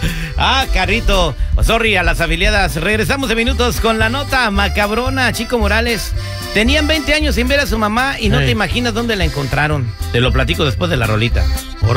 Carrito. Sorry a las afiliadas. Regresamos en minutos con la nota macabrona. Chico Morales. Tenían 20 años sin ver a su mamá y no te imaginas dónde la encontraron. Te lo platico después de la rolita.